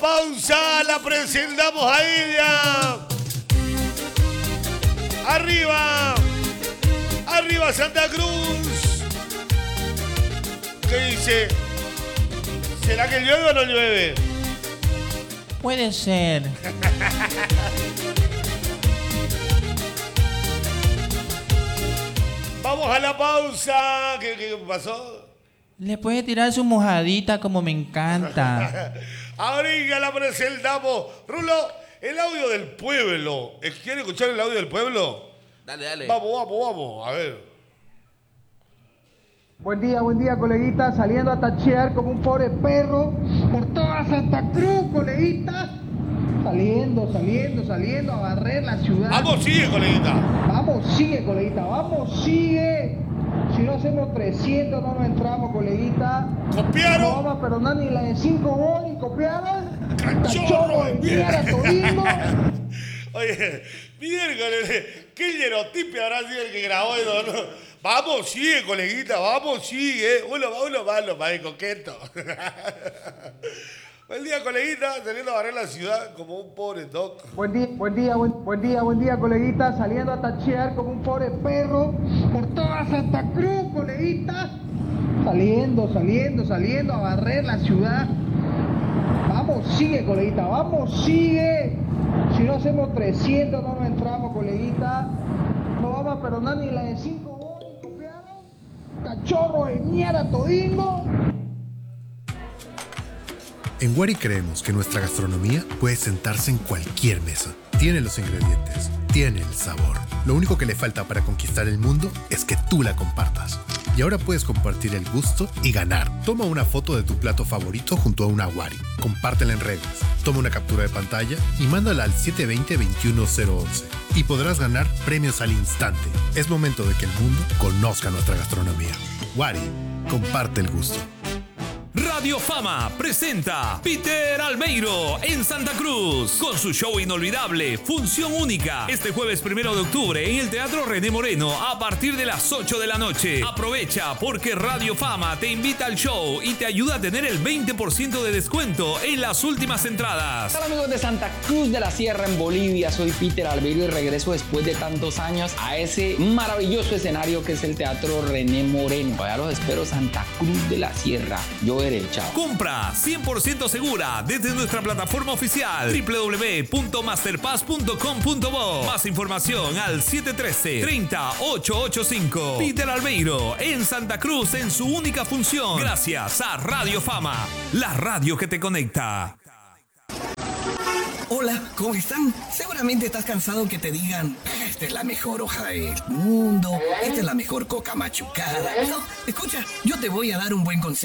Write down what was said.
pausa, la presentamos a ella. Arriba, arriba Santa Cruz. ¿Qué dice? ¿Será que llueve o no llueve? Puede ser. Vamos a la pausa. ¿Qué pasó? Le puede tirar su mojadita como me encanta. Ahorita la presentamos. Rulo, el audio del pueblo. ¿Quiere escuchar el audio del pueblo? Dale. Vamos. A ver. Buen día, coleguitas. Saliendo a tachear como un pobre perro por toda Santa Cruz, coleguitas. Saliendo a barrer la ciudad. Vamos, sigue, coleguita. Vamos, sigue, coleguita. Vamos, sigue. Si no hacemos 300, no nos entramos, coleguita. ¿Copiaron? No vamos a perdonar ni la de 5 goles. ¿Copiaron? ¡Cachorro de mierda, todino. Oye, miércoles, ¿qué genotipe habrá sido el que grabó eso? ¿No? Vamos, sigue, coleguita, vamos, sigue. Uno más de coqueto. Buen día, coleguita, saliendo a barrer la ciudad como un pobre doc. Buen día, coleguitas. Saliendo a tachear como un pobre perro por toda Santa Cruz, coleguitas. Saliendo a barrer la ciudad. Vamos, sigue, coleguita, vamos, sigue. Si no hacemos 300, no nos entramos, coleguita. No vamos a perdonar ni la de 5 goles, ¿copiaron? Cachorro de mierda, todino. En Wari creemos que nuestra gastronomía puede sentarse en cualquier mesa. Tiene los ingredientes, tiene el sabor. Lo único que le falta para conquistar el mundo es que tú la compartas. Y ahora puedes compartir el gusto y ganar. Toma una foto de tu plato favorito junto a una Wari. Compártela en redes. Toma una captura de pantalla y mándala al 720-21011. Y podrás ganar premios al instante. Es momento de que el mundo conozca nuestra gastronomía. Wari, comparte el gusto. Radio Fama presenta Peter Albeiro en Santa Cruz con su show inolvidable, Función Única, este jueves 1 de octubre en el Teatro René Moreno a partir de las 8 de la noche. Aprovecha porque Radio Fama te invita al show y te ayuda a tener el 20% de descuento en las últimas entradas. Hola amigos de Santa Cruz de la Sierra en Bolivia, soy Peter Albeiro y regreso después de tantos años a ese maravilloso escenario que es el Teatro René Moreno. Allá los espero, Santa Cruz de la Sierra. Yo Chao. Compra 100% segura desde nuestra plataforma oficial www.masterpass.com.bo. Más información al 713-30885. Peter Albeiro en Santa Cruz en su única función. Gracias a Radio Fama, la radio que te conecta. Hola, ¿cómo están? Seguramente estás cansado que te digan, esta es la mejor hoja del mundo, esta es la mejor coca machucada. No, escucha, yo te voy a dar un buen consejo.